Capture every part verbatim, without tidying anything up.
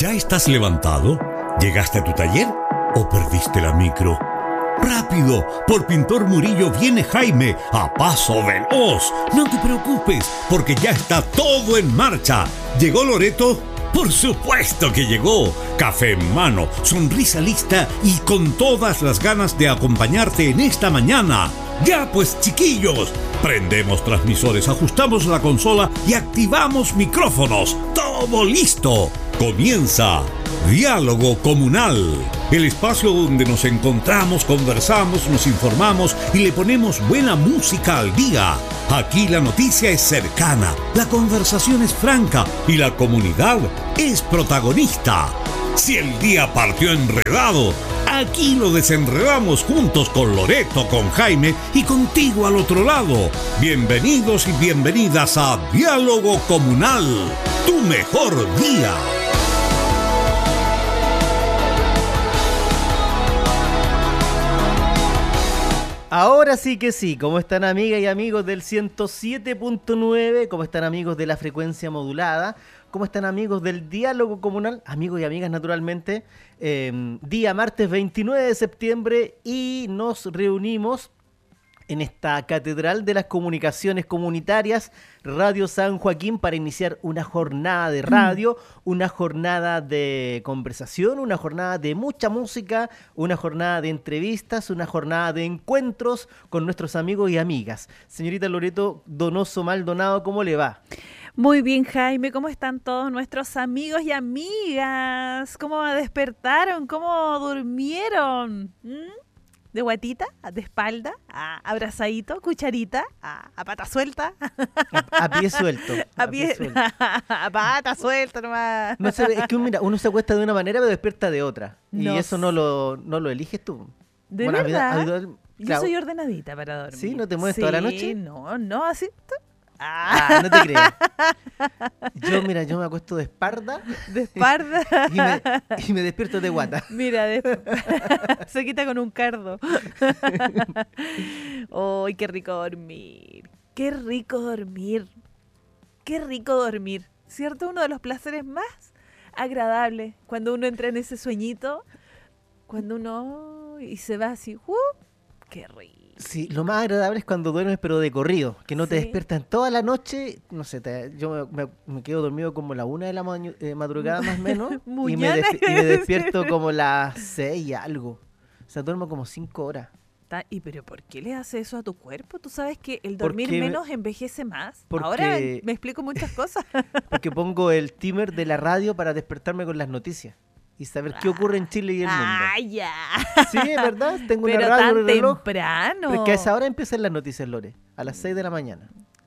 ¿Ya estás levantado? ¿Llegaste a tu taller o perdiste la micro? ¡Rápido! Por Pintor Murillo viene Jaime a paso veloz. No te preocupes, porque ya está todo en marcha. ¿Llegó Loreto? ¡Por supuesto que llegó! Café en mano, sonrisa lista y con todas las ganas de acompañarte en esta mañana. ¡Ya pues, chiquillos! Prendemos transmisores, ajustamos la consola y activamos micrófonos. ¡Todo listo! Comienza Diálogo Comunal, el espacio donde nos encontramos, conversamos, nos informamos y le ponemos buena música al día. Aquí la noticia es cercana, la conversación es franca y la comunidad es protagonista. Si el día partió enredado, aquí lo desenredamos juntos con Loreto, con Jaime y contigo al otro lado. Bienvenidos y bienvenidas a Diálogo Comunal, tu mejor día. Ahora sí que sí, ¿cómo están amigas y amigos del ciento siete punto nueve? ¿Cómo están amigos de la frecuencia modulada? ¿Cómo están amigos del diálogo comunal? Amigos y amigas naturalmente. Eh, día martes veintinueve de septiembre y nos reunimos en esta Catedral de las Comunicaciones Comunitarias, Radio San Joaquín, para iniciar una jornada de radio, una jornada de conversación, una jornada de mucha música, una jornada de entrevistas, una jornada de encuentros con nuestros amigos y amigas. Señorita Loreto Donoso Maldonado, ¿cómo le va? Muy bien, Jaime, ¿cómo están todos nuestros amigos y amigas? ¿Cómo despertaron? ¿Cómo durmieron? ¿Mm? ¿De guatita? ¿De espalda? ¿A abrazadito? ¿Cucharita? ¿A, a pata suelta? A, a pie suelto. A, a pie, pie suelto. A pata suelta nomás. No sé, es que mira, uno se acuesta de una manera pero despierta de otra. No y eso no lo, no lo eliges tú. ¿De bueno, verdad? Habida, habida, Yo claro. soy ordenadita para dormir. ¿Sí? ¿No te mueves sí, toda la noche? No, no, así... Ah, no te creo. Yo, mira, yo me acuesto de espalda. De espalda. Y me, y me despierto de guata. Mira, de... se quita con un cardo. ¡Ay, qué rico dormir! ¡Qué rico dormir! ¡Qué rico dormir! ¿Cierto? Uno de los placeres más agradables. Cuando uno entra en ese sueñito, cuando uno... y se va así, ¡uh! ¡Qué rico! Sí, lo más agradable es cuando duermes pero de corrido, que no te sí. despiertan toda la noche, no sé, te, yo me, me quedo dormido como la una de la ma- eh, madrugada más o menos y me, des, y me despierto como las seis y algo, o sea, duermo como cinco horas. ¿Y pero por qué le hace eso a tu cuerpo? ¿Tú sabes que el dormir porque, menos envejece más? Porque, Ahora me explico muchas cosas. Porque pongo el timer de la radio para despertarme con las noticias y saber qué ocurre en Chile y el mundo. ¡Ah, ya! Sí, es verdad, tengo pero una radio tan en el reloj. temprano. Porque a esa hora empiezan las noticias, Lore, a las seis de la mañana.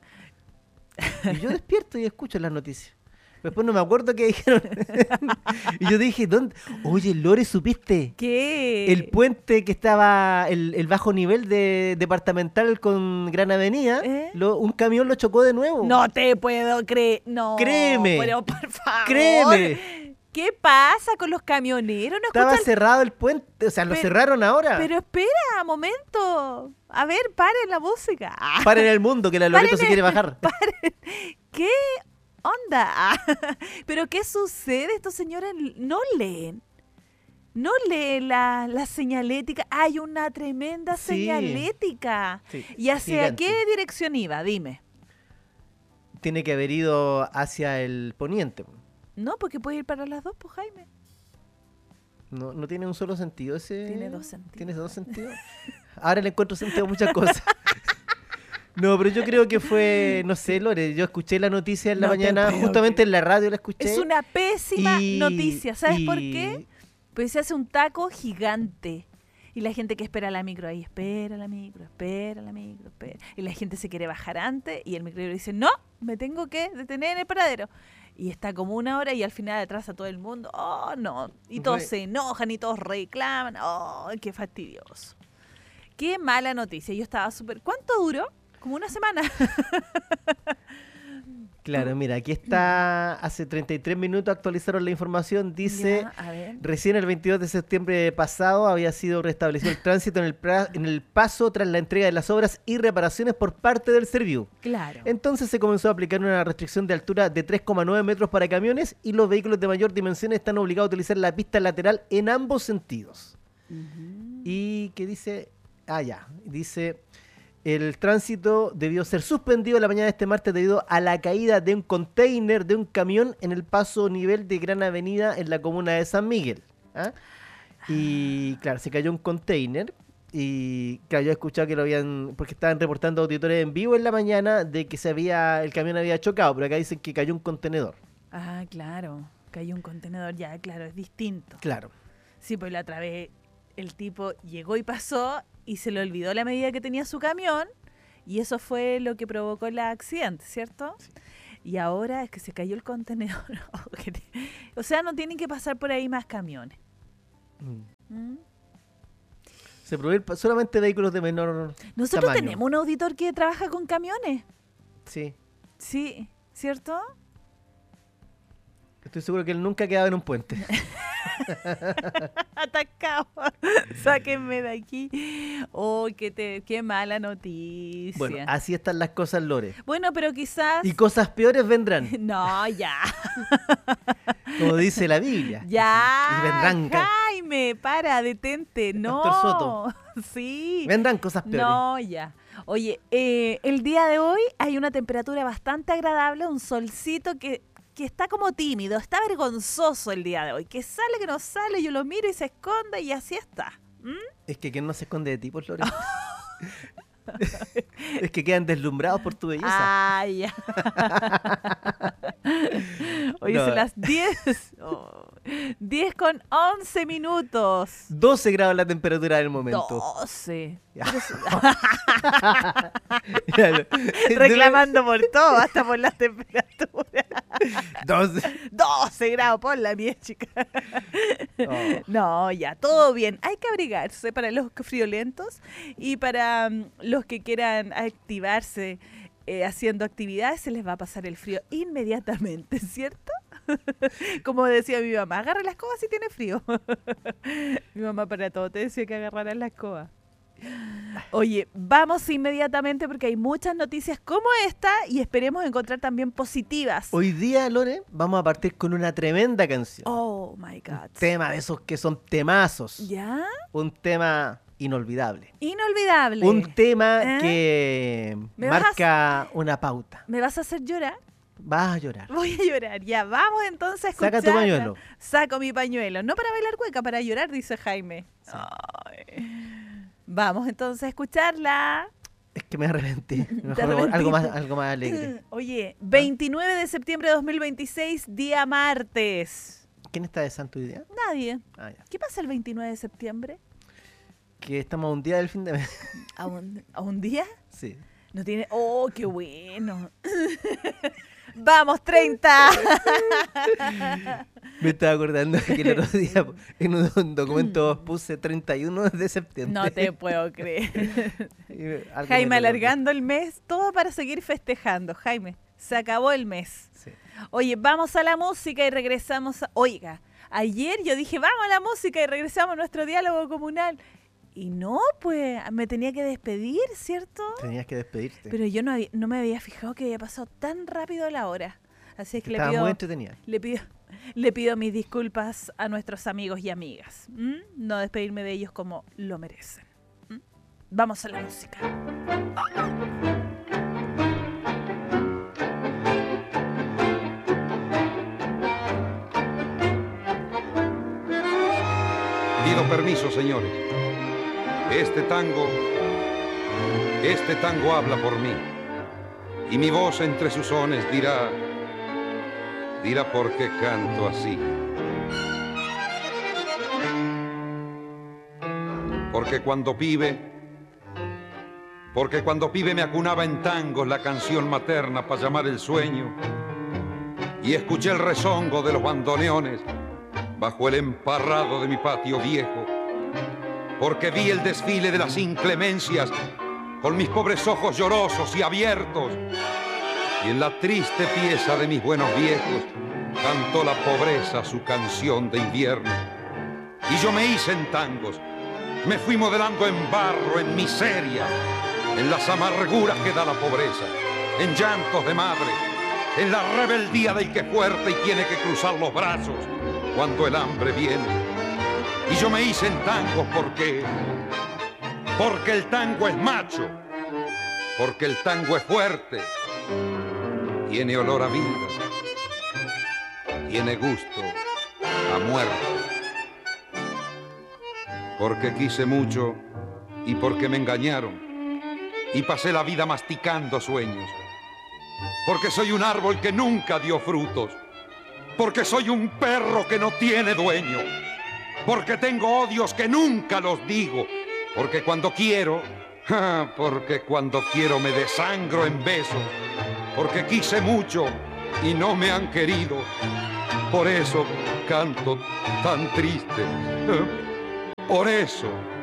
Y yo despierto y escucho las noticias. Después no me acuerdo qué dijeron. Y yo dije, ¿dónde? Oye, Lore, ¿supiste? ¿Qué? El puente que estaba, el, el bajo nivel de departamental con Gran Avenida, ¿Eh? lo, un camión lo chocó de nuevo. No te puedo creer. No. Créeme. Pero por favor. Créeme. ¿Qué pasa con los camioneros? ¿No Estaba escuchan? cerrado el puente, o sea, lo Pero- cerraron ahora. Pero espera, momento. A ver, paren la música. Ah, Paren el mundo, que la Loreto Paren se el- quiere bajar. paren. ¿Qué onda? Ah, ¿pero qué sucede? Estos señores no leen. No leen la, la señalética. Hay una tremenda Sí. señalética. Sí, ¿Y hacia gigante. qué dirección iba? Dime. Tiene que haber ido hacia el poniente. No, porque puede ir para las dos, pues, Jaime. No, no tiene un solo sentido ese. Tiene dos sentidos. ¿Tiene dos sentidos? Ahora le encuentro sentido a muchas cosas. No, pero yo creo que fue, no sé, Lore, yo escuché la noticia en la No te mañana, puedo justamente creer. en la radio la escuché. Es una pésima y- noticia. ¿Sabes y- por qué? Pues se hace un taco gigante. Y la gente que espera la micro ahí, espera la micro, espera la micro, espera. Y la gente se quiere bajar antes y el microero dice, no, me tengo que detener en el paradero. Y está como una hora y al final atrasa todo el mundo. Oh, no. Y todos Re- se enojan y todos reclaman. Oh, qué fastidioso. Qué mala noticia. Yo estaba súper... ¿Cuánto duró? Como una semana. Claro, mira, aquí está, hace treinta y tres minutos actualizaron la información, dice, Ya, a ver. recién el veintidós de septiembre pasado había sido restablecido el tránsito en el, pra- en el paso tras la entrega de las obras y reparaciones por parte del Serviu. Claro. Entonces se comenzó a aplicar una restricción de altura de tres coma nueve metros para camiones y los vehículos de mayor dimensión están obligados a utilizar la pista lateral en ambos sentidos. Ujú. Y que dice, ah ya, dice, el tránsito debió ser suspendido la mañana de este martes debido a la caída de un container de un camión en el paso nivel de Gran Avenida en la comuna de San Miguel. ¿Ah? Y claro, se cayó un container y claro, yo he escuchado que lo habían, porque estaban reportando auditores en vivo en la mañana de que se había, el camión había chocado, pero acá dicen que cayó un contenedor. Ah, claro. Cayó un contenedor, ya, claro, es distinto. Claro. Sí, pues la otra vez el tipo llegó y pasó y se le olvidó la medida que tenía su camión y eso fue lo que provocó el accidente, ¿cierto? Sí. Y ahora es que se cayó el contenedor. O sea, no tienen que pasar por ahí más camiones. Mm. ¿Mm? Se prohíbe pa- solamente vehículos de menor Nosotros tamaño. tenemos un auditor que trabaja con camiones. Sí. Sí, ¿cierto? Estoy seguro que él nunca quedaba en un puente. Atacado. Sáquenme de aquí. Oh, qué, te, qué mala noticia. Bueno, así están las cosas, Lore. Bueno, pero quizás... Y cosas peores vendrán, No, ya. como dice la Biblia. Ya. Y vendrán, ca- Jaime, para, detente. No. Pastor Soto. Sí. vendrán cosas peores. No, ya. Oye, eh, el día de hoy hay una temperatura bastante agradable, un solcito que, que está como tímido, está vergonzoso el día de hoy. Que sale, que no sale, yo lo miro y se esconde y así está. ¿Mm? Es que ¿quién no se esconde de ti, por Lore? Es que quedan deslumbrados por tu belleza. Ah, ya. Hoy No. son las diez. Oh, diez con once minutos. doce grados la temperatura del momento. doce. Ya. Pero si- Claro. Reclamando por todo, hasta por las temperaturas. doce. doce grados, ponla bien, chica. Oh. No, ya, todo bien. Hay que abrigarse para los friolentos y para mm, los que quieran activarse eh, haciendo actividades, se les va a pasar el frío inmediatamente, ¿cierto? Como decía mi mamá, agarra la escoba si tiene frío. Mi mamá para todo te decía que agarraras la escoba. Oye, vamos inmediatamente porque hay muchas noticias como esta y esperemos encontrar también positivas. Hoy día, Lore, vamos a partir con una tremenda canción. Oh, my God. Tema de esos que son temazos. ¿Ya? Un tema inolvidable. Inolvidable. Un tema ¿Eh? que ¿Me vas a- marca una pauta. ¿Me vas a hacer llorar? Vas a llorar. Voy a llorar. Ya, vamos entonces a escuchar. Saca tu pañuelo. Saco mi pañuelo. No para bailar cueca, para llorar, dice Jaime. Sí. Ay. Vamos entonces a escucharla. Es que me arrepentí. Mejor arrepentiste. algo más, algo más alegre. Oye, veintinueve de septiembre de dos mil veintiséis, día martes. ¿Quién está de santo hoy día? Nadie. Ah, ya. ¿Qué pasa el veintinueve de septiembre? Que estamos a un día del fin de mes. ¿A un, a un día? Sí. No tiene... ¡Oh, qué bueno! ¡Vamos, treinta! Me estaba acordando que el otro día en un documento puse treinta y uno de septiembre. No te puedo creer. Y me- algo me Jaime recordó. alargando el mes, todo para seguir festejando. Jaime, se acabó el mes. Sí. Oye, vamos a la música y regresamos. A... Oiga, ayer yo dije, vamos a la música y regresamos a nuestro diálogo comunal. Y no, pues me tenía que despedir, ¿cierto? Tenías que despedirte. Pero yo no, había- no me había fijado que había pasado tan rápido la hora. Así es que le Estaba pido, muy entretenida. le pido, le pido mis disculpas a nuestros amigos y amigas. ¿M? No despedirme de ellos como lo merecen. ¿M? Vamos a la música. Pido permiso, señores. Este tango, este tango habla por mí. Y mi voz entre sus sones dirá, dirá por qué canto así. Porque cuando pibe, porque cuando pibe me acunaba en tangos la canción materna para llamar el sueño. Y escuché el rezongo de los bandoneones bajo el emparrado de mi patio viejo, porque vi el desfile de las inclemencias con mis pobres ojos llorosos y abiertos, Y en la triste pieza de mis buenos viejos cantó la pobreza su canción de invierno. Y yo me hice en tangos, me fui modelando en barro, en miseria, en las amarguras que da la pobreza, en llantos de madre, en la rebeldía del que es fuerte y tiene que cruzar los brazos cuando el hambre viene. Y yo me hice en tangos porque, porque el tango es macho, porque el tango es fuerte, tiene olor a vida, tiene gusto a muerte. Porque quise mucho y porque me engañaron y pasé la vida masticando sueños. Porque soy un árbol que nunca dio frutos. Porque soy un perro que no tiene dueño. Porque tengo odios que nunca los digo. Porque cuando quiero, porque cuando quiero me desangro en besos. Porque quise mucho y no me han querido. Por eso canto tan triste. Por eso